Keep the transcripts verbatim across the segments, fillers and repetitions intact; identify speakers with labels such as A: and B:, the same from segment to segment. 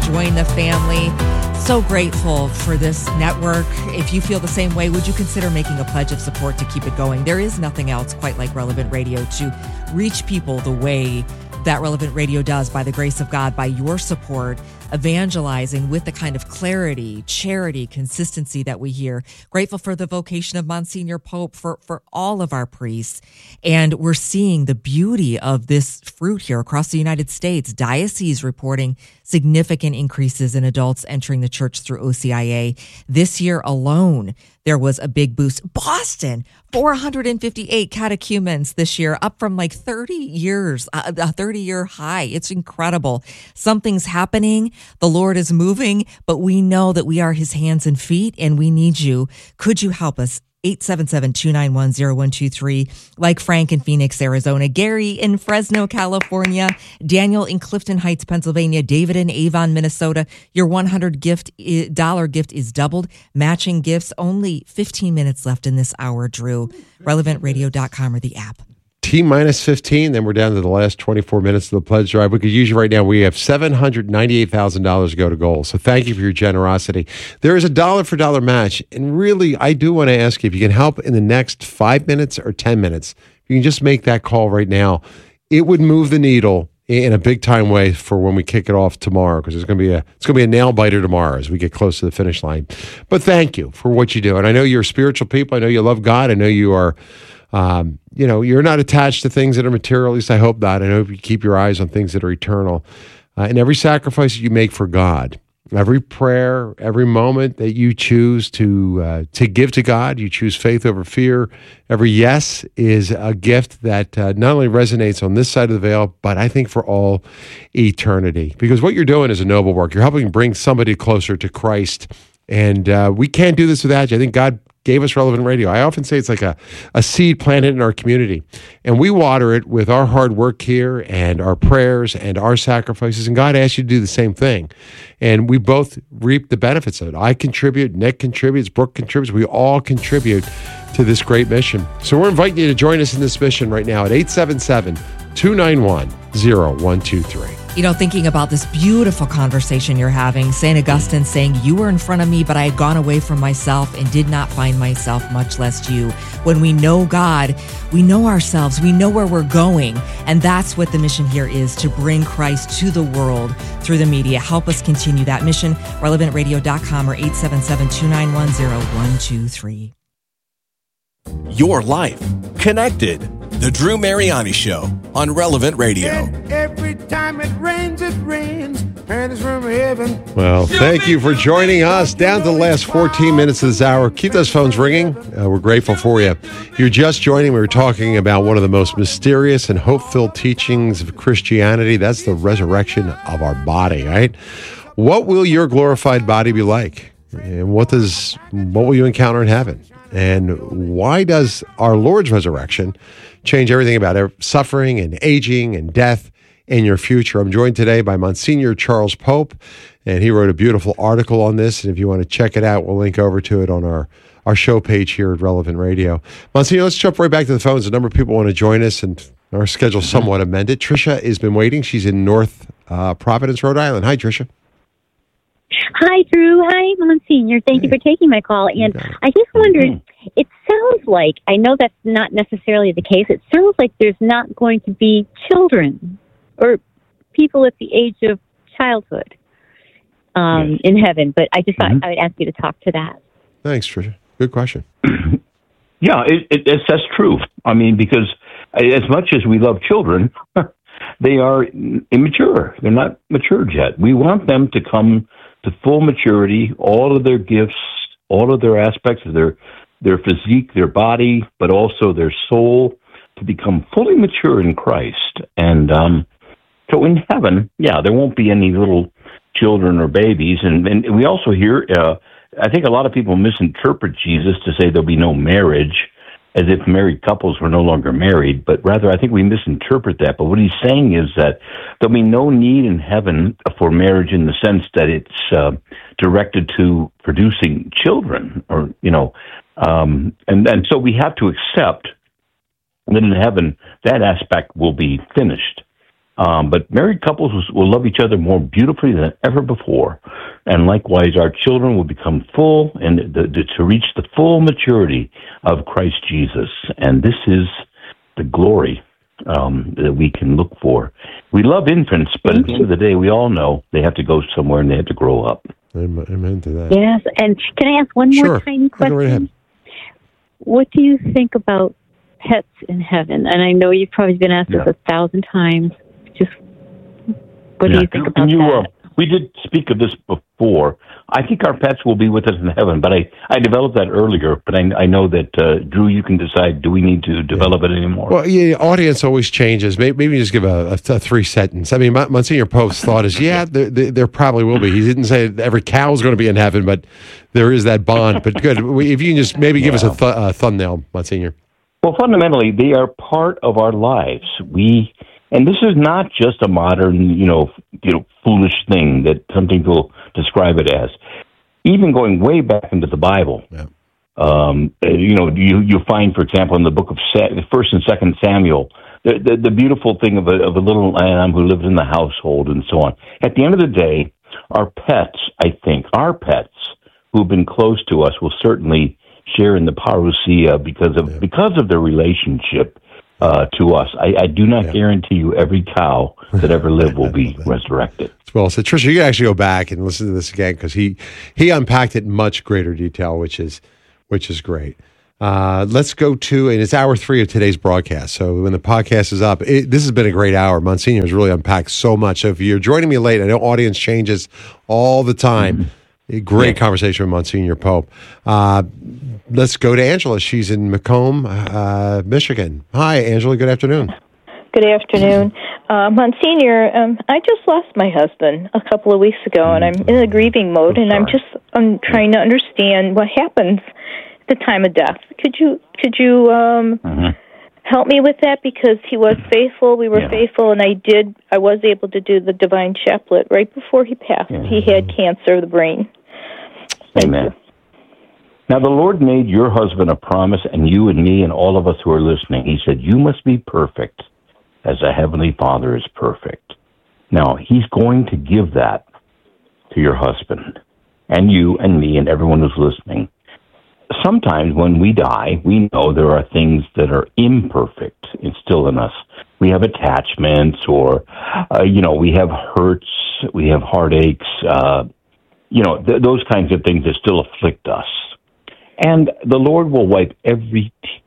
A: join the family. So grateful for this network. If you feel the same way, would you consider making a pledge of support to keep it going? There is nothing else quite like Relevant Radio to reach people the way that Relevant Radio does, by the grace of God, by your support, evangelizing with the kind of clarity, charity, consistency that we hear. Grateful for the vocation of Monsignor Pope, for, for all of our priests. And we're seeing the beauty of this fruit here across the United States. Dioceses reporting significant increases in adults entering the church through O C I A. This year alone, there was a big boost. Boston, four hundred fifty-eight catechumens this year, up from like thirty years, a thirty-year high. It's incredible. Something's happening. The Lord is moving, but we know that we are his hands and feet, and we need you. Could you help us? eight seven seven, two nine one, zero one two three, like Frank in Phoenix, Arizona, Gary in Fresno, California, Daniel in Clifton Heights, Pennsylvania, David in Avon, Minnesota. Your one hundred dollars gift is doubled. Matching gifts, only fifteen minutes left in this hour, Drew. relevant radio dot com or the app.
B: T minus fifteen, then we're down to the last twenty-four minutes of the pledge drive. We could use you right now. We have seven hundred ninety-eight thousand dollars to go to goal. So thank you for your generosity. There is a dollar for dollar match. And really, I do want to ask you if you can help in the next five minutes or ten minutes. You can just make that call right now. It would move the needle in a big time way for when we kick it off tomorrow, because it's going to be a it's going to be a nail biter tomorrow as we get close to the finish line. But thank you for what you do. And I know you're spiritual people. I know you love God. I know you are Um, you know, you're not attached to things that are material. At least I hope not. I hope you keep your eyes on things that are eternal. Uh, and every sacrifice that you make for God, every prayer, every moment that you choose to uh, to give to God, you choose faith over fear. Every yes is a gift that uh, not only resonates on this side of the veil, but I think for all eternity. Because what you're doing is a noble work. You're helping bring somebody closer to Christ. And uh, we can't do this without you. I think God gave us Relevant Radio. I often say it's like a, a seed planted in our community. And we water it with our hard work here and our prayers and our sacrifices. And God asks you to do the same thing. And we both reap the benefits of it. I contribute, Nick contributes, Brooke contributes. We all contribute to this great mission. So we're inviting you to join us in this mission right now at eight seven seven, two nine one, zero one two three.
A: You know, thinking about this beautiful conversation you're having, Saint Augustine saying, you were in front of me, but I had gone away from myself and did not find myself, much less you. When we know God, we know ourselves, we know where we're going. And that's what the mission here is, to bring Christ to the world through the media. Help us continue that mission. relevant radio dot com or eight seven seven, two nine one, zero one two three.
C: Your life connected. The Drew Mariani Show on Relevant Radio.
D: Every time it rains, it rains. And it's from heaven.
B: Well, thank you for joining us. Down to the last fourteen minutes of this hour. Keep those phones ringing. Uh, we're grateful for you. If you're just joining, we were talking about one of the most mysterious and hope-filled teachings of Christianity. That's the resurrection of our body, right? What will your glorified body be like? And what does what will you encounter in heaven? And why does our Lord's resurrection change everything about suffering and aging and death in your future? I'm joined today by Monsignor Charles Pope, and he wrote a beautiful article on this. And if you want to check it out, we'll link over to it on our, our show page here at Relevant Radio. Monsignor, let's jump right back to the phones. A number of people want to join us, and our schedule's somewhat amended. Tricia has been waiting. She's in North uh, Providence, Rhode Island. Hi, Tricia.
E: Hi, Drew. Hi, Monsignor. Thank hey. you for taking my call. And I just wondered, it sounds like, I know that's not necessarily the case, it sounds like there's not going to be children or people at the age of childhood um, yes. in heaven, but I just thought mm-hmm. I would ask you to talk to that.
B: Thanks, Tricia. Good question.
F: Yeah, it, it, it's, that's true. I mean, because as much as we love children, they are immature. They're not matured yet. We want them to come to full maturity, all of their gifts, all of their aspects of their their physique, their body, but also their soul, to become fully mature in Christ. And um, so in heaven, yeah, there won't be any little children or babies. And, and we also hear, uh, I think a lot of people misinterpret Jesus to say there'll be no marriage, as if married couples were no longer married, but rather I think we misinterpret that. But what he's saying is that there'll be no need in heaven for marriage in the sense that it's uh, directed to producing children, or, you know, um, and, and so we have to accept that in heaven that aspect will be finished. Um, but married couples will, will love each other more beautifully than ever before. And likewise, our children will become full and the, the, to reach the full maturity of Christ Jesus. And this is the glory um, that we can look for. We love infants, but at the end of the day, we all know they have to go somewhere and they have to grow up.
B: Amen to that.
E: Yes, and can I ask one more
B: Sure.
E: tiny question?
B: Go right ahead.
E: What do you think about pets in heaven? And I know you've probably been asked
F: Yeah.
E: this a thousand times. Just what
F: Yeah.
E: do you think
F: Can
E: about
F: you,
E: that?
F: Uh, we did speak of this before. I think our pets will be with us in heaven, but I, I developed that earlier. But I, I know that, uh, Drew, you can decide, do we need to develop it anymore?
B: Well, yeah, audience always changes. Maybe, maybe just give a, a, a three sentence. I mean, Mon- Monsignor Pope's thought is, yeah, there, there, there probably will be. He didn't say every cow is going to be in heaven, but there is that bond. But good. We- If you can just maybe give us a, th- a thumbnail, Monsignor.
F: Well, fundamentally, they are part of our lives. We, and this is not just a modern, you know, you know, foolish thing that some people describe it as. Even going way back into the Bible,
B: Yeah.
F: um, you know, you you find, for example, in the book of Sa- First and Second Samuel, the, the the beautiful thing of a of a little lamb who lived in the household and so on. At the end of the day, our pets, I think, our pets who've been close to us will certainly share in the parousia because of
B: Yeah.
F: because of their relationship uh, to us. I, I do not
B: Yeah.
F: guarantee you every cow that ever lived will be
B: that.
F: resurrected.
B: Well, so Tricia, you can actually go back and listen to this again because he he unpacked it in much greater detail, which is which is great. Uh, let's go to, and it's hour three of today's broadcast. So when the podcast is up, it, this has been a great hour. Monsignor has really unpacked so much. So if you're joining me late, I know audience changes all the time. A great
F: Yeah.
B: conversation with Monsignor Pope. Uh, let's go to Angela. She's in Macomb, uh, Michigan. Hi, Angela. Good afternoon.
G: Good afternoon. Uh, Monsignor, um, I just lost my husband a couple of weeks ago, and I'm in a grieving mode, and I'm just I'm trying to understand what happens at the time of death. Could you could you um,
F: Mhm.
G: help me with that? Because he was faithful, we were
F: Yeah.
G: faithful, and I did I was able to do the Divine Chaplet right before he passed.
F: Yeah.
G: He had cancer of the brain. Thank
F: Amen.
G: you.
F: Now, the Lord made your husband a promise, and you and me and all of us who are listening. He said, you must be perfect as a heavenly Father is perfect. Now, he's going to give that to your husband and you and me and everyone who's listening. Sometimes when we die, we know there are things that are imperfect still in us. We have attachments or, uh, you know, we have hurts, we have heartaches, uh, you know, th- those kinds of things that still afflict us. And the Lord will wipe every tear.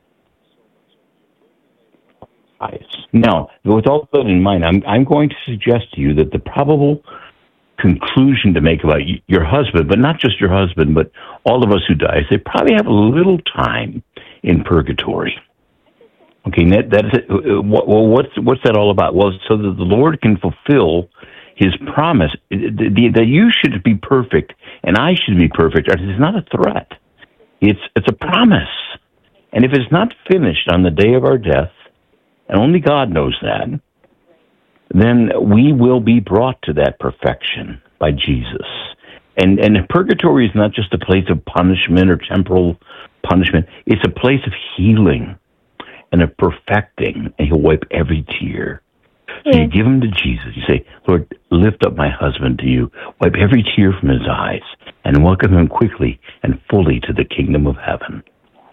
F: Now, with all that in mind, I'm, I'm going to suggest to you that the probable conclusion to make about y- your husband, but not just your husband, but all of us who die, is they probably have a little time in purgatory. Okay, that, that is it. Well, what's, what's that all about? Well, so that the Lord can fulfill his promise that you should be perfect and I should be perfect. It's not a threat. It's it's a promise. And if it's not finished on the day of our death, and only God knows that, then we will be brought to that perfection by Jesus. And and purgatory is not just a place of punishment or temporal punishment. It's a place of healing and of perfecting, and he'll wipe every tear. So you give him to Jesus. You say, Lord, lift up my husband to you. Wipe every tear from his eyes and welcome him quickly and fully to the kingdom of heaven.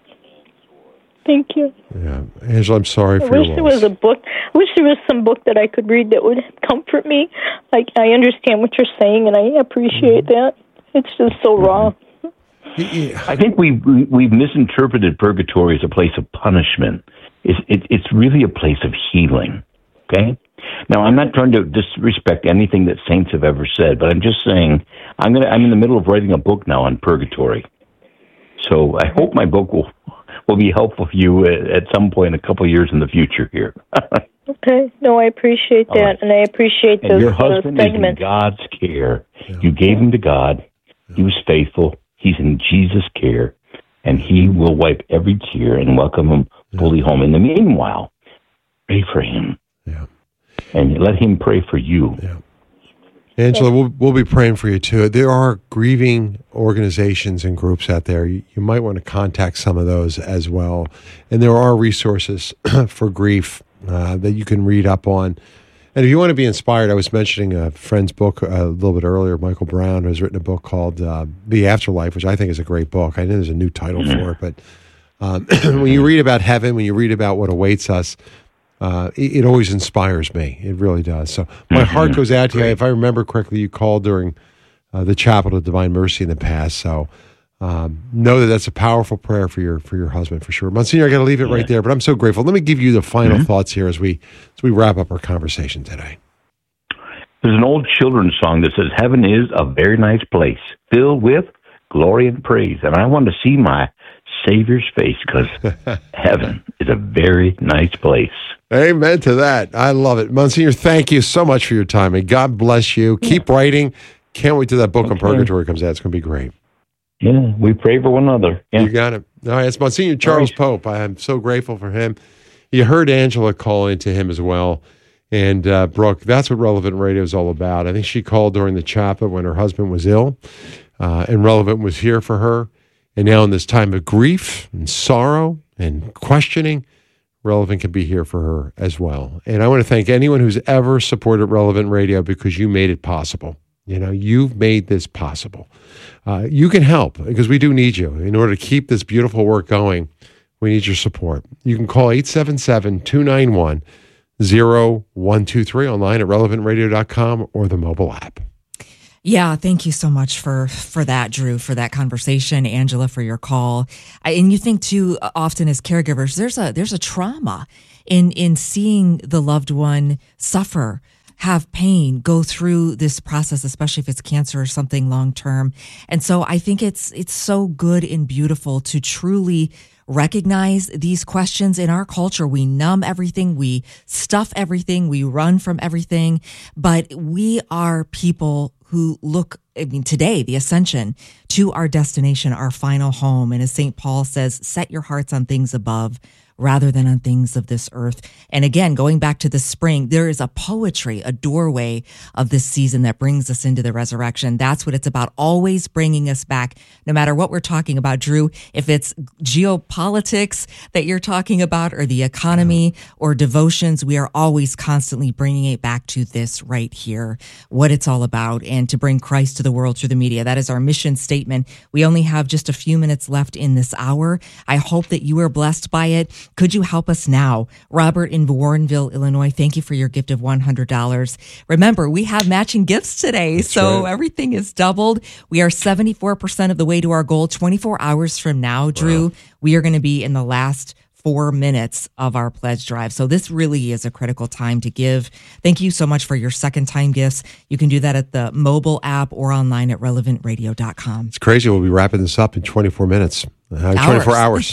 G: Thank you.
B: Yeah, Angela, I'm sorry
G: I
B: for your
G: wish
B: loss.
G: there was a book. I wish there was some book that I could read that would comfort me. Like I understand what you're saying, and I appreciate that. It's just so raw.
F: I think we, we, we've misinterpreted purgatory as a place of punishment. It's, it, it's really a place of healing, okay? Now, I'm not trying to disrespect anything that saints have ever said, but I'm just saying I'm gonna. I'm in the middle of writing a book now on purgatory. So I hope my book will will be helpful for you at, at some point a couple of years in the future here.
G: Okay. No, I appreciate that,
F: right.
G: and I appreciate
F: And
G: this
F: your
G: uh,
F: husband is in
G: segment.
F: God's care. You gave him to God. He was faithful. He's in Jesus' care, and he will wipe every tear and welcome him fully home. In the meanwhile, pray for him.
B: Yeah.
F: And let him pray for you.
B: Yeah. Angela, we'll, we'll be praying for you too. There are grieving organizations and groups out there. You, you might want to contact some of those as well. And there are resources for grief uh, that you can read up on. And if you want to be inspired, I was mentioning a friend's book a little bit earlier, Michael Brown, who's written a book called uh, The Afterlife, which I think is a great book. I know there's a new title mm-hmm. for it, but um, when you read about heaven, when you read about what awaits us, uh, it, it always inspires me. It really does. So my mm-hmm. heart goes out to you. If I remember correctly, you called during uh, the Chapel of Divine Mercy in the past, so um, know that that's a powerful prayer for your for your husband, for sure. Monsignor, I got to leave it yeah. right there, but I'm so grateful. Let me give you the final mm-hmm. thoughts here as we as we wrap up our conversation today.
F: There's an old children's song that says, "Heaven is a very nice place, filled with glory and praise." And I want to see my Savior's face, because heaven is a very nice place.
B: Amen to that. I love it. Monsignor, thank you so much for your time, and God bless you. Keep writing. Can't wait till that book okay. on Purgatory comes out. It's going to be great.
F: Yeah, we pray for one another. Yeah.
B: You got it. All right, it's Monsignor Charles right. Pope. I am so grateful for him. You heard Angela call into him as well. And, uh, Brooke, that's what Relevant Radio is all about. I think she called during the chaplet when her husband was ill, uh, and Relevant was here for her. And now in this time of grief and sorrow and questioning, Relevant can be here for her as well. And I want to thank anyone who's ever supported Relevant Radio, because you made it possible. You know, you've made this possible. Uh, you can help, because we do need you. In order to keep this beautiful work going, we need your support. You can call eight seven seven, two nine one, zero one two three online at relevant radio dot com or the mobile app.
A: Yeah, thank you so much for for that, Drew, for that conversation, Angela, for your call. I, and you think too, often as caregivers, there's a there's a trauma in in seeing the loved one suffer, have pain, go through this process, especially if it's cancer or something long term. And so I think it's it's so good and beautiful to truly recognize these questions. In our culture. We numb everything, we stuff everything, we run from everything, but we are people who look, I mean, today, the ascension to our destination, our final home. And as Saint Paul says, set your hearts on things above rather than on things of this earth. And again, going back to the spring, there is a poetry, a doorway of this season that brings us into the resurrection. That's what it's about, always bringing us back, no matter what we're talking about, Drew, if it's geopolitics that you're talking about, or the economy, or devotions, we are always constantly bringing it back to this right here, what it's all about, and to bring Christ to the world through the media. That is our mission statement. We only have just a few minutes left in this hour. I hope that you are blessed by it. Could you help us now? Robert in Warrenville, Illinois, thank you for your gift of one hundred dollars. Remember, we have matching gifts today, That's so right. everything is doubled. We are seventy-four percent of the way to our goal. twenty-four hours from now, Drew, wow. we are going to be in the last four minutes of our pledge drive. So this really is a critical time to give. Thank you so much for your second time gifts. You can do that at the mobile app or online at relevant radio dot com.
B: It's crazy. We'll be wrapping this up in twenty-four minutes. Uh, twenty-four hours.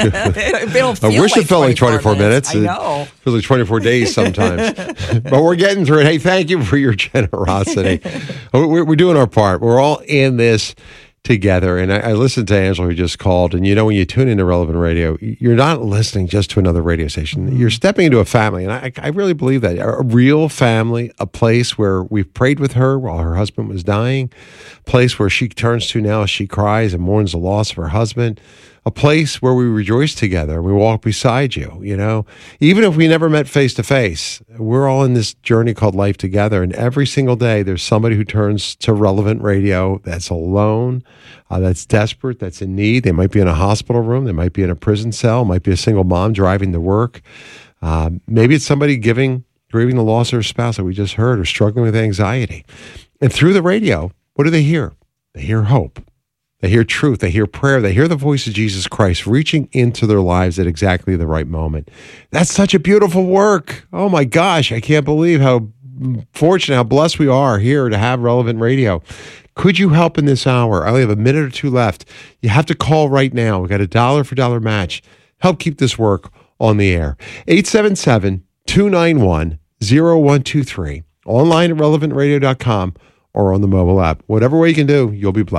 A: It'll feel
B: I wish
A: like
B: it felt like twenty-four minutes.
A: minutes. I know.
B: It feels like twenty-four days sometimes. But we're getting through it. Hey, thank you for your generosity. we're, we're doing our part. We're all in this together. And I, I listened to Angela, who just called. And you know, when you tune into Relevant Radio, you're not listening just to another radio station. Mm-hmm. You're stepping into a family. And I, I really believe that. A real family, a place where we've prayed with her while her husband was dying, a place where she turns to now as she cries and mourns the loss of her husband, a place where we rejoice together and we walk beside you, you know. Even if we never met face to face, we're all in this journey called life together. And every single day, there's somebody who turns to Relevant Radio that's alone, uh, that's desperate, that's in need. They might be in a hospital room. They might be in a prison cell. Might be a single mom driving to work. Uh, maybe it's somebody giving, grieving the loss of their spouse that we just heard, or struggling with anxiety. And through the radio, what do they hear? They hear hope. They hear truth. They hear prayer. They hear the voice of Jesus Christ reaching into their lives at exactly the right moment. That's such a beautiful work. Oh my gosh, I can't believe how fortunate, how blessed we are here to have Relevant Radio. Could you help in this hour? I only have a minute or two left. You have to call right now. We got a dollar for dollar match. Help keep this work on the air. eight seven seven, two nine one, zero one two three. Online at relevant radio dot com or on the mobile app. Whatever way you can do, you'll be blessed.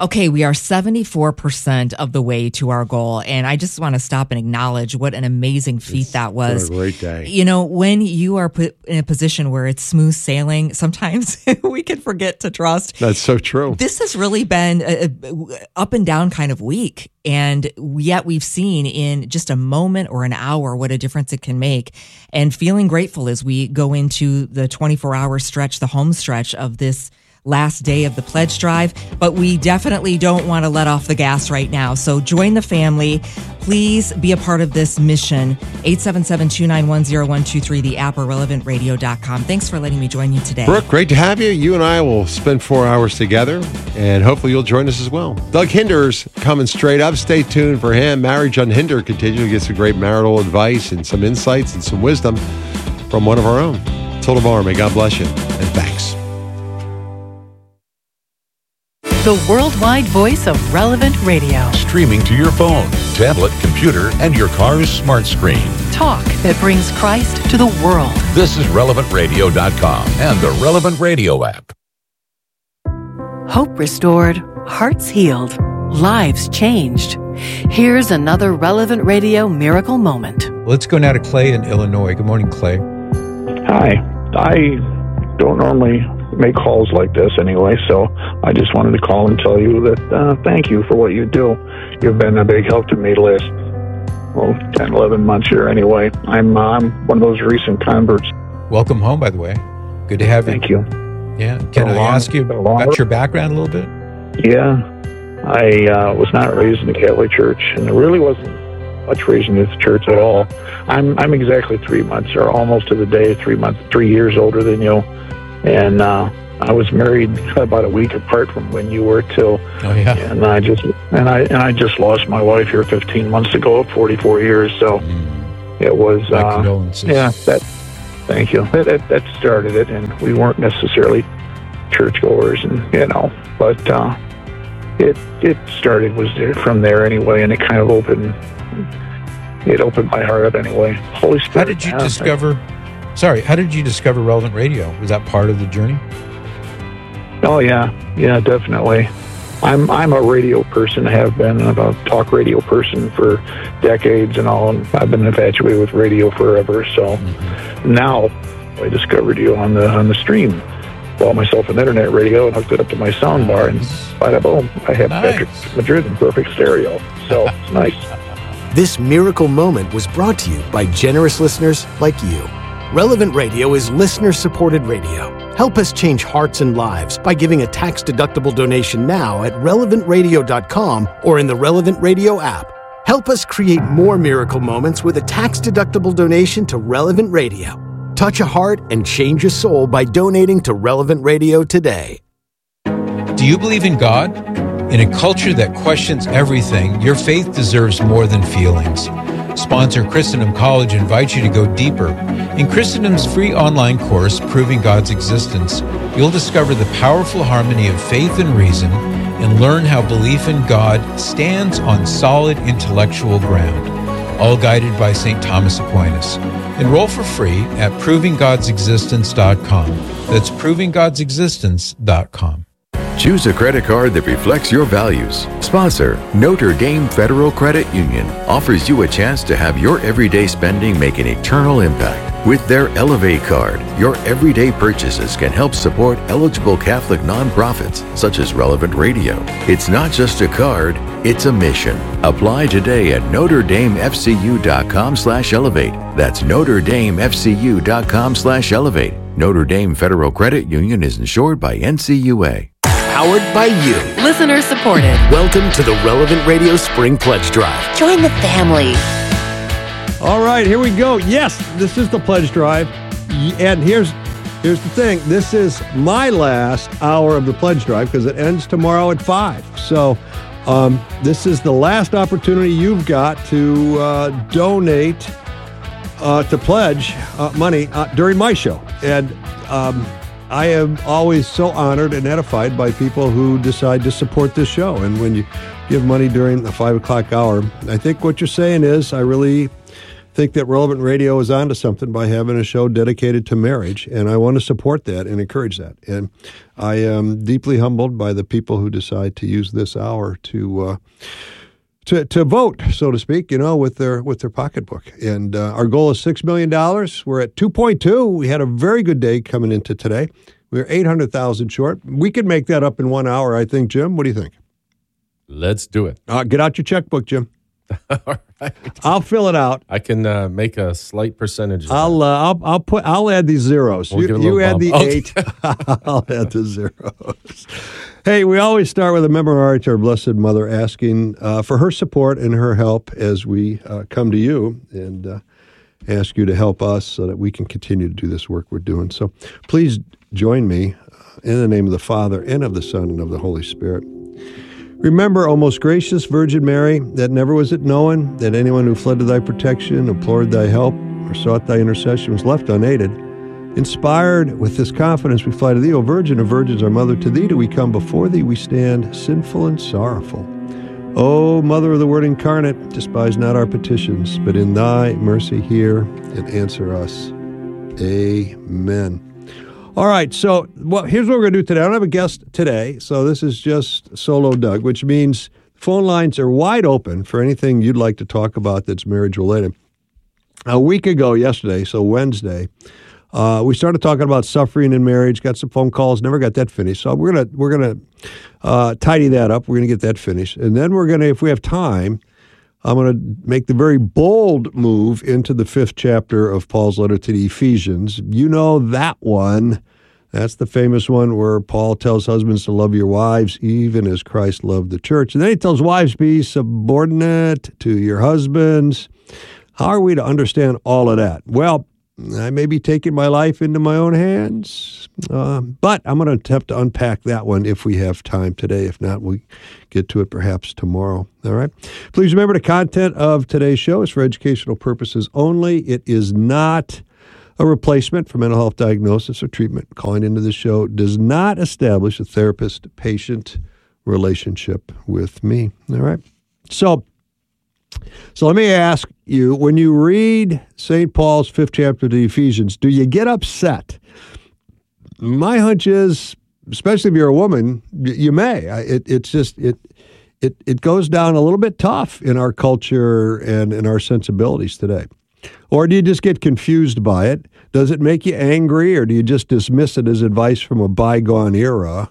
A: Okay, we are seventy-four percent of the way to our goal. And I just want to stop and acknowledge what an amazing feat
B: it's
A: that was.
B: What a great day.
A: You know, when you are put in a position where it's smooth sailing, sometimes we can forget to trust.
B: That's so true.
A: This has really been a, a up and down kind of week. And yet we've seen in just a moment or an hour what a difference it can make. And feeling grateful as we go into the twenty-four hour stretch, the home stretch of this last day of the pledge drive, but we definitely don't want to let off the gas right now. So join the family. Please be a part of this mission. eight seven seven, two nine one, zero one two three, the app, or relevant radio dot com. Thanks for letting me join you today.
B: Brooke, great to have you. You and I will spend four hours together, and hopefully you'll join us as well. Doug Hinder's coming straight up. Stay tuned for him. Marriage Unhindered continues to get some great marital advice and some insights and some wisdom from one of our own. Till tomorrow, may God bless you, and thanks.
H: The worldwide voice of Relevant Radio.
I: Streaming to your phone, tablet, computer, and your car's smart screen.
H: Talk that brings Christ to the world.
I: This is relevant radio dot com and the Relevant Radio app.
H: Hope restored, hearts healed, lives changed. Here's another Relevant Radio miracle moment.
J: Let's go now to Clay in Illinois. Good morning, Clay.
K: Hi. I don't normally make calls like this anyway, so I just wanted to call and tell you that uh, thank you for what you do. You've been a big help to me the last, well, ten, eleven months here anyway. I'm, uh, I'm one of those recent converts.
J: Welcome home, by the way. Good to have you.
K: Thank you.
J: Yeah. Can I
K: long,
J: ask you about your background a little bit?
K: Yeah. I uh, was not raised in the Catholic Church, and there really wasn't much raised in the church at all. I'm I'm exactly three months, or almost to the day, three months, three years older than you. And uh, I was married about a week apart from when you were too.
J: Oh yeah.
K: And I just and I and I just lost my wife here fifteen months ago, forty-four years. So mm. it was.
J: My
K: uh,
J: condolences.
K: Yeah. That. Thank you. That, that that started it, and we weren't necessarily churchgoers, and you know, but uh, it it started was there from there anyway, and it kind of opened. It opened my heart up anyway. Holy Spirit.
J: How did you
K: man,
J: discover? Sorry, how did you discover Relevant Radio? Was that part of the journey?
K: Oh yeah, yeah, definitely. I'm I'm a radio person, have been, and I'm a talk radio person for decades and all. And I've been infatuated with radio forever. So mm-hmm. now I discovered you on the on the stream. Bought myself an internet radio and hooked it up to my sound bar, and bada boom, I have
J: nice.
K: Patrick Madrid in perfect stereo. So it's nice.
L: This miracle moment was brought to you by generous listeners like you. Relevant Radio is listener-supported radio. Help us change hearts and lives by giving a tax-deductible donation now at relevant radio dot com or in the Relevant Radio app. Help us create more miracle moments with a tax-deductible donation to Relevant Radio. Touch a heart and change a soul by donating to Relevant Radio today.
J: Do you believe in God? In a culture that questions everything, your faith deserves more than feelings. Sponsor Christendom College invites you to go deeper. In Christendom's free online course, Proving God's Existence, you'll discover the powerful harmony of faith and reason and learn how belief in God stands on solid intellectual ground, all guided by Saint Thomas Aquinas. Enroll for free at proving gods existence dot com. That's proving gods existence dot com.
M: Choose a credit card that reflects your values. Sponsor, Notre Dame Federal Credit Union offers you a chance to have your everyday spending make an eternal impact. With their Elevate card, your everyday purchases can help support eligible Catholic nonprofits such as Relevant Radio. It's not just a card, it's a mission. Apply today at notre dame f c u dot com slash elevate. That's notre dame f c u dot com slash elevate. Notre Dame Federal Credit Union is insured by N C U A.
L: Powered by you.
H: Listener supported.
L: Welcome to the Relevant Radio Spring Pledge Drive.
H: Join the family.
N: All right, here we go. Yes, this is the Pledge Drive. And here's here's the thing. This is my last hour of the Pledge Drive because it ends tomorrow at five. So um, this is the last opportunity you've got to uh, donate uh, to pledge uh, money uh, during my show. And um I am always so honored and edified by people who decide to support this show. And when you give money during the five o'clock hour, I think what you're saying is, I really think that Relevant Radio is onto something by having a show dedicated to marriage, and I want to support that and encourage that. And I am deeply humbled by the people who decide to use this hour to uh, to to vote, so to speak, you know, with their with their pocketbook. And uh, our goal is six million dollars. We're at two point two. We had a very good day coming into today. We're eight hundred thousand short. We could make that up in one hour, I think, Jim. What do you think?
O: Let's do it.
N: Uh, get out your checkbook, Jim.
O: All right.
N: I'll fill it out.
O: I can uh, make a slight percentage. Of
N: I'll, uh, I'll I'll put I'll add these zeros.
O: We'll
N: you
O: give it a
N: you
O: little
N: add the
O: bump.
N: eight. I'll add the zeros. Hey, we always start with a memorare to our Blessed Mother, asking uh, for her support and her help as we uh, come to you and uh, ask you to help us so that we can continue to do this work we're doing. So please join me uh, in the name of the Father and of the Son and of the Holy Spirit. Remember, O most gracious Virgin Mary, that never was it known that anyone who fled to thy protection, implored thy help, or sought thy intercession was left unaided. Inspired with this confidence, we fly to thee, O Virgin of Virgins, our Mother. To thee do we come, before thee we stand, sinful and sorrowful. O Mother of the Word incarnate, despise not our petitions, but in thy mercy hear and answer us. Amen. All right, so well, here's what we're going to do today. I don't have a guest today, so this is just solo Doug, which means phone lines are wide open for anything you'd like to talk about that's marriage-related. A week ago yesterday, so Wednesday, uh, we started talking about suffering in marriage, got some phone calls, never got that finished. So we're going to we're gonna uh, tidy that up. We're going to get that finished. And then we're going to, if we have time, I'm going to make the very bold move into the fifth chapter of Paul's letter to the Ephesians. You know that one. That's the famous one where Paul tells husbands to love your wives, even as Christ loved the church. And then he tells wives, be subordinate to your husbands. How are we to understand all of that? Well, I may be taking my life into my own hands, uh, but I'm going to attempt to unpack that one if we have time today. If not, we'll get to it perhaps tomorrow. All right? Please remember the content of today's show is for educational purposes only. It is not a replacement for mental health diagnosis or treatment. Calling into the show does not establish a therapist-patient relationship with me. All right? So, So let me ask you, when you read Saint Paul's fifth chapter of the Ephesians, do you get upset? My hunch is, especially if you're a woman, you may. It, it's just, it, it, it goes down a little bit tough in our culture and in our sensibilities today. Or do you just get confused by it? Does it make you angry, or do you just dismiss it as advice from a bygone era?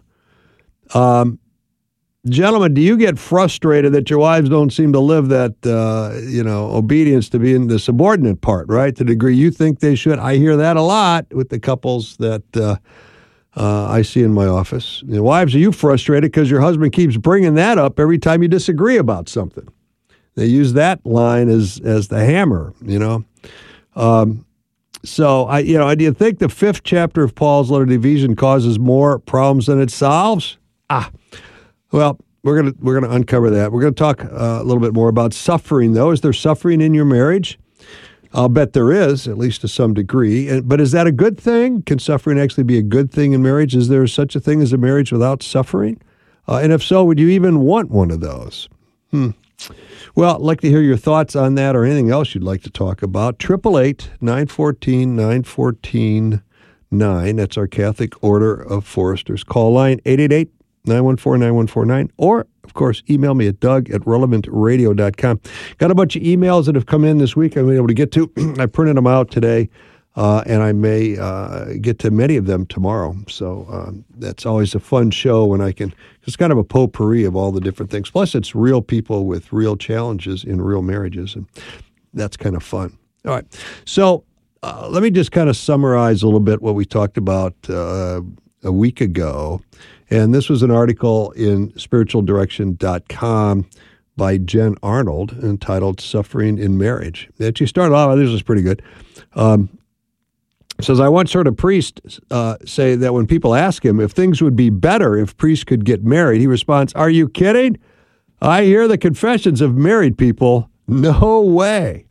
N: Um, Gentlemen, do you get frustrated that your wives don't seem to live that, uh, you know, obedience to being the subordinate part, right? To the degree you think they should. I hear that a lot with the couples that uh, uh, I see in my office. You know, wives, are you frustrated because your husband keeps bringing that up every time you disagree about something? They use that line as as the hammer, you know. Um, so, I, you know, do you think the fifth chapter of Paul's letter to Ephesians causes more problems than it solves? Ah. Well, we're gonna we're gonna uncover that. We're gonna talk uh, a little bit more about suffering, though. Is there suffering in your marriage? I'll bet there is, at least to some degree. And, but is that a good thing? Can suffering actually be a good thing in marriage? Is there such a thing as a marriage without suffering? Uh, and if so, would you even want one of those? Hmm. Well, I'd like to hear your thoughts on that or anything else you'd like to talk about. Triple eight nine fourteen nine fourteen nine. That's our Catholic Order of Foresters. Call line eight eight eight. nine one four nine one four nine, or, of course, email me at doug at relevant radio dot com. Got a bunch of emails that have come in this week I've been able to get to. I printed them out today, uh, and I may uh, get to many of them tomorrow. So um, that's always a fun show when I can, it's kind of a potpourri of all the different things. Plus, it's real people with real challenges in real marriages, and that's kind of fun. All right, so uh, let me just kind of summarize a little bit what we talked about uh, a week ago. And this was an article in spiritual direction dot com by Jen Arnold entitled Suffering in Marriage. And she started off, this was pretty good. Um, says, I once heard a priest uh, say that when people ask him if things would be better if priests could get married, he responds, are you kidding? I hear the confessions of married people. No way.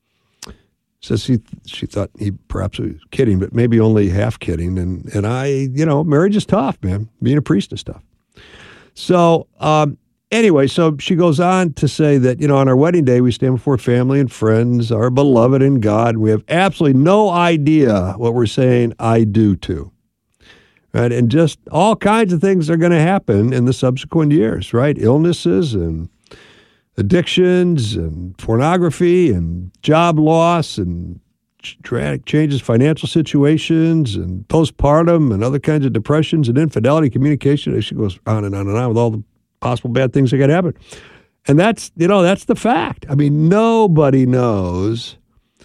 N: Says she, she thought he perhaps was kidding, but maybe only half kidding. And and I, you know, marriage is tough, man. Being a priest is tough. So um, anyway, so she goes on to say that, you know, on our wedding day, we stand before family and friends, our beloved in God. We have absolutely no idea what we're saying I do to. Right? And just all kinds of things are going to happen in the subsequent years, right? Illnesses and addictions and pornography and job loss and dramatic changes, financial situations and postpartum and other kinds of depressions and infidelity, communication. She goes on and on and on with all the possible bad things that could happen. And that's, you know, that's the fact. I mean, nobody knows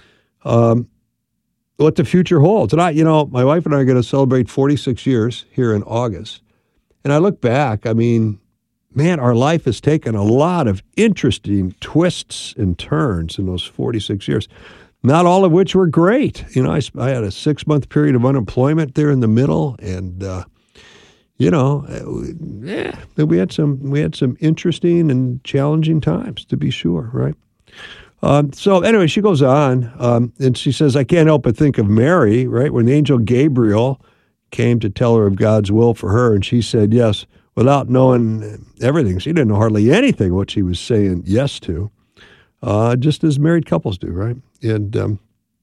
N: um, what the future holds. And I, you know, my wife and I are going to celebrate forty-six years here in August. And I look back, I mean, man, our life has taken a lot of interesting twists and turns in those forty-six years. Not all of which were great. You know, I, I had a six-month period of unemployment there in the middle, and uh, you know, yeah, we had some we had some interesting and challenging times, to be sure, right? Um, so anyway, she goes on, um, and she says, I can't help but think of Mary, right? When the angel Gabriel came to tell her of God's will for her, and she said yes, without knowing everything. She didn't know hardly anything what she was saying yes to, uh, just as married couples do, right? And um,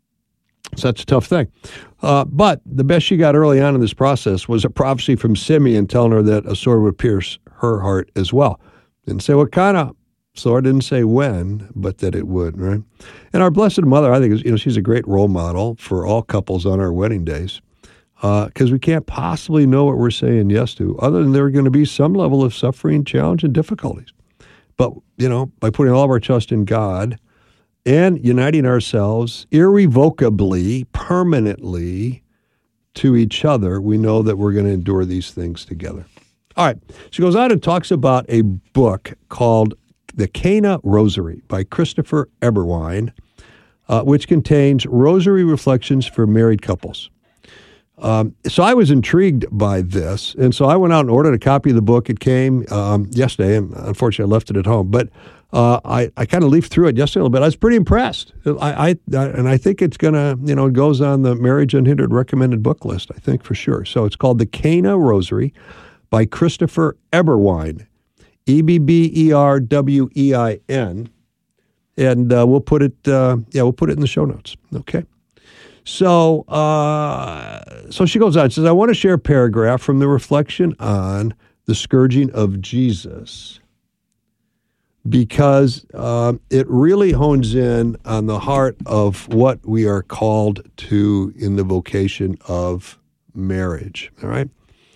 N: so that's a tough thing. Uh, but the best she got early on in this process was a prophecy from Simeon telling her that a sword would pierce her heart as well. Didn't say what kind of sword, didn't say when, but that it would, right? And our Blessed Mother, I think, is, you know, she's a great role model for all couples on our wedding days, because uh, we can't possibly know what we're saying yes to, other than there are going to be some level of suffering, challenge, and difficulties. But, you know, by putting all of our trust in God and uniting ourselves irrevocably, permanently to each other, we know that we're going to endure these things together. All right. She goes on and talks about a book called The Cana Rosary by Christopher Eberwein, uh, which contains rosary reflections for married couples. Um, so I was intrigued by this, and so I went out and ordered a copy of the book. It came um, yesterday, and unfortunately I left it at home. But uh, I, I kind of leafed through it yesterday a little bit. I was pretty impressed. I, I, I and I think it's gonna, you know, it goes on the Marriage Unhindered recommended book list, I think, for sure. So it's called The Cana Rosary by Christopher Eberwein, E B B E R W E I N, and uh, we'll put it, uh, yeah, we'll put it in the show notes. Okay. So, uh, so she goes on. She says, I want to share a paragraph from the reflection on the scourging of Jesus, because uh, it really hones in on the heart of what we are called to in the vocation of marriage. All right.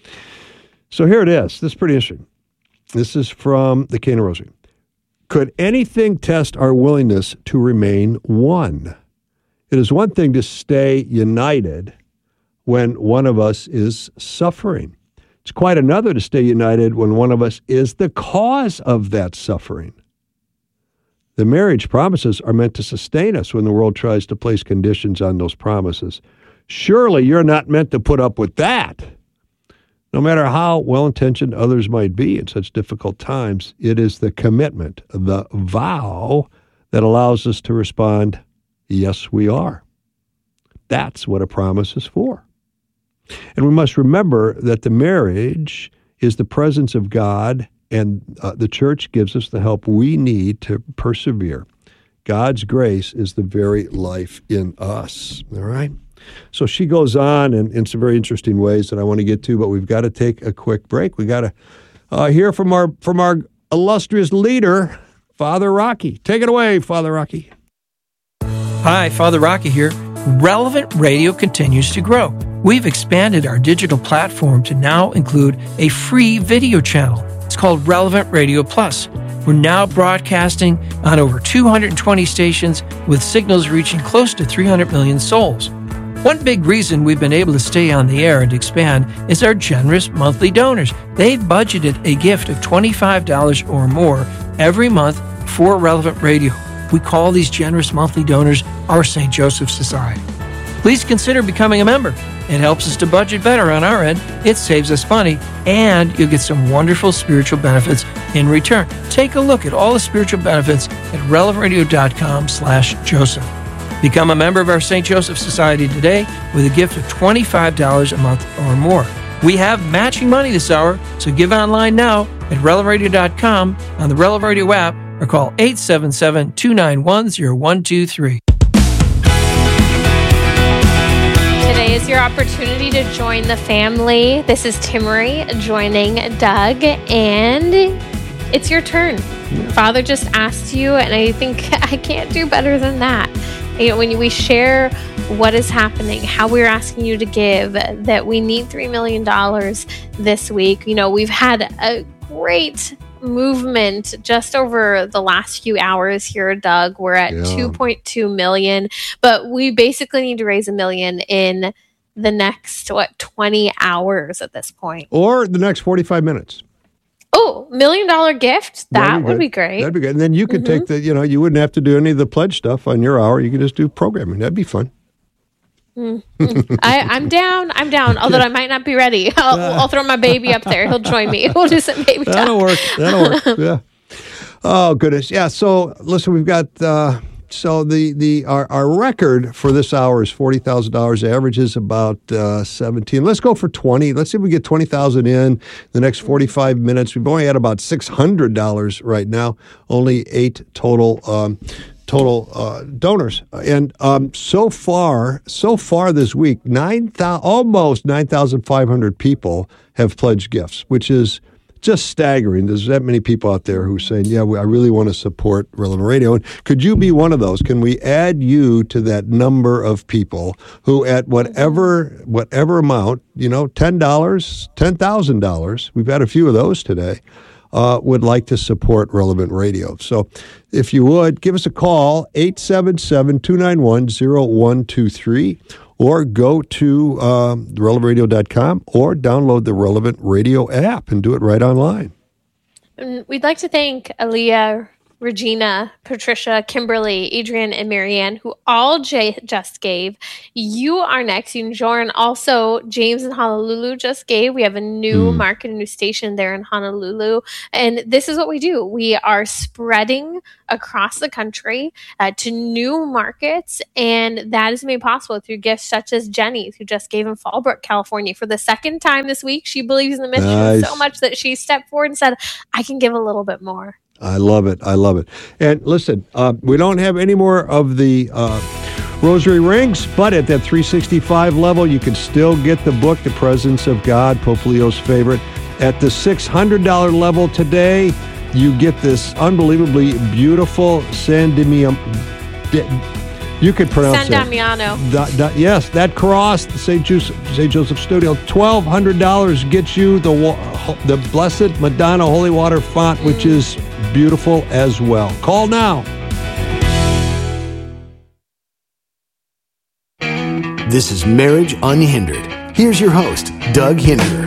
N: So here it is. This is pretty interesting. This is from the Cana Rosary. Could anything test our willingness to remain one? It is one thing to stay united when one of us is suffering. It's quite another to stay united when one of us is the cause of that suffering. The marriage promises are meant to sustain us when the world tries to place conditions on those promises. Surely you're not meant to put up with that. No matter how well-intentioned others might be in such difficult times, it is the commitment, the vow, that allows us to respond, yes, we are. That's what a promise is for. And we must remember that the marriage is the presence of God, and uh, the church gives us the help we need to persevere. God's grace is the very life in us, all right? So she goes on in, in some very interesting ways that I want to get to, but we've got to take a quick break. We got to uh, hear from our from our illustrious leader, Father Rocky. Take it away, Father Rocky.
P: Hi, Father Rocky here. Relevant Radio continues to grow. We've expanded our digital platform to now include a free video channel. It's called Relevant Radio Plus. We're now broadcasting on over two hundred twenty stations with signals reaching close to three hundred million souls. One big reason we've been able to stay on the air and expand is our generous monthly donors. They've budgeted a gift of twenty-five dollars or more every month for Relevant Radio. We call these generous monthly donors our Saint Joseph Society. Please consider becoming a member. It helps us to budget better on our end, it saves us money, and you'll get some wonderful spiritual benefits in return. Take a look at all the spiritual benefits at relevant radio dot com slash Joseph. Become a member of our Saint Joseph Society today with a gift of twenty-five dollars a month or more. We have matching money this hour, so give online now at relevant radio dot com, on the Relevant Radio app, or call eight seven seven, two nine one, zero one two three.
Q: Today is your opportunity to join the family. This is Timmery joining Doug, and it's your turn. Yeah. Father just asked you, and I think I can't do better than that. You know, when we share what is happening, how we're asking you to give, that we need three million dollars this week. You know, we've had a great movement just over the last few hours here, Doug. We're at yeah. two point two million, but we basically need to raise a million in the next, what, twenty hours at this point.
N: Or the next forty-five minutes.
Q: Oh, million dollar gift. That would be great.
N: That'd be good. And then you could mm-hmm. take the, you know, you wouldn't have to do any of the pledge stuff on your hour. You could just do programming. That'd be fun.
Q: Mm-hmm. I, I'm down. I'm down. Although I might not be ready. I'll, uh, I'll throw my baby up there. He'll join me. We'll do some baby
N: That'll
Q: talk.
N: work. That'll work. Yeah. Oh, goodness. Yeah. So listen, we've got, uh, so the, the, our, our record for this hour is forty thousand dollars. The average is about uh, seventeen. Let's go for twenty. Let's see if we get twenty thousand in the next forty-five minutes. We've only had about six hundred dollars right now. Only eight total, um, total uh, donors. And um, so far, so far this week, nine thousand, almost nine thousand five hundred people have pledged gifts, which is just staggering. There's that many people out there who are saying, yeah, I really want to support Relevant Radio. And could you be one of those? Can we add you to that number of people who at whatever whatever amount, you know, ten dollars, ten thousand dollars, we've had a few of those today, uh, would like to support Relevant Radio. So if you would, give us a call, eight seven seven, two nine one, zero one two three. Or go to um, relevant radio dot com or download the Relevant Radio app and do it right online.
Q: And we'd like to thank Aaliyah, Regina, Patricia, Kimberly, Adrian, and Marianne, who all j- just gave. You are next. You can join. Also, James in Honolulu just gave. We have a new mm. market, a new station there in Honolulu. And this is what we do. We are spreading across the country uh, to new markets. And that is made possible through gifts such as Jenny's, who just gave in Fallbrook, California. For the second time this week, she believes in the mission nice. so much that she stepped forward and said, I can give a little bit more.
N: I love it. I love it. And listen, uh, we don't have any more of the uh, rosary rings, but at that three sixty-five level, you can still get the book, The Presence of God, Pope Leo's favorite. At the six hundred dollars level today, you get this unbelievably beautiful San Damiano. You could pronounce
Q: San Damiano.
N: That. Da, da, yes, that cross, the Saint Joseph, Saint Joseph Studio, twelve hundred dollars gets you the the Blessed Madonna Holy Water font, mm. which is beautiful as well. Call now.
L: This is Marriage Unhindered. Here's your host, Doug Hinderer.